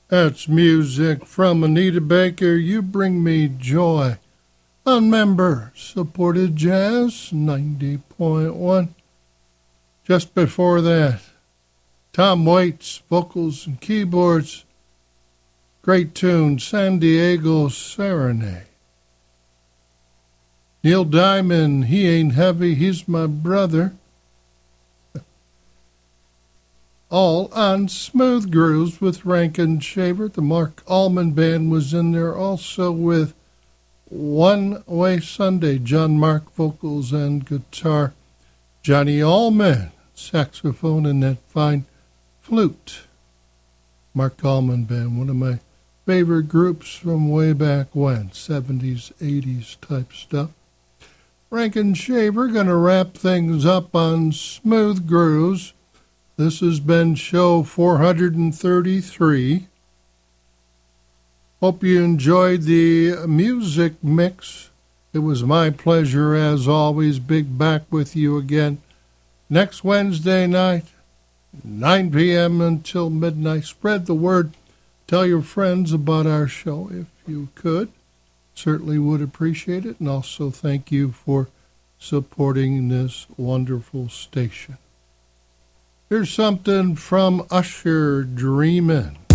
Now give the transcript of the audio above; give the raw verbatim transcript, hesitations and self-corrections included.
That's music from Anita Baker, You Bring Me Joy, on member-supported Jazz ninety point one. Just before that, Tom Waits, vocals and keyboards, great tune, San Diego Serenade. Neil Diamond, He Ain't Heavy, He's My Brother. All on Smooth Grooves with Rankin Shaver. The Mark Allman Band was in there also with One Way Sunday. John Mark, vocals and guitar. Johnny Allman, saxophone and that fine flute. Mark Allman Band, one of my favorite groups from way back when, seventies, eighties type stuff. Rankin Shaver going to wrap things up on Smooth Grooves. This has been show four hundred thirty-three. Hope you enjoyed the music mix. It was my pleasure, as always. Big back with you again next Wednesday night, nine p.m. until midnight. Spread the word. Tell your friends about our show if you could. Certainly would appreciate it. And also thank you for supporting this wonderful station. Here's something from Usher, Dreamin'.